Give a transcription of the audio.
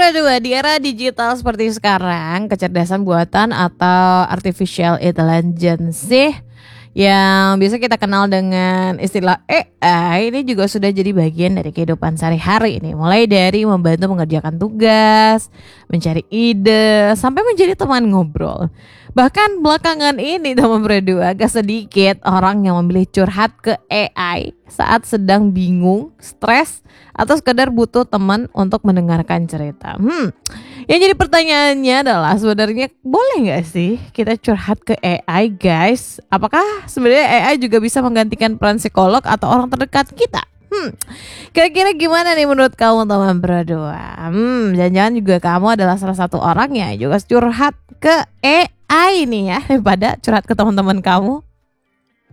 berdua, di era digital seperti sekarang, kecerdasan buatan atau artificial intelligence yang biasa kita kenal dengan istilah AI ini juga sudah jadi bagian dari kehidupan sehari-hari ini. Mulai dari membantu mengerjakan tugas, mencari ide, sampai menjadi teman ngobrol. Bahkan belakangan ini teman berdua agak sedikit orang yang memilih curhat ke AI saat sedang bingung, stres, atau sekedar butuh teman untuk mendengarkan cerita. Yang jadi pertanyaannya adalah sebenarnya boleh nggak sih kita curhat ke AI, guys? Apakah sebenarnya AI juga bisa menggantikan peran psikolog atau orang terdekat kita? Kira-kira gimana nih menurut kamu teman berdua? Jangan-jangan juga kamu adalah salah satu orang yang juga curhat ke AI nih ya, daripada curhat ke teman-teman kamu.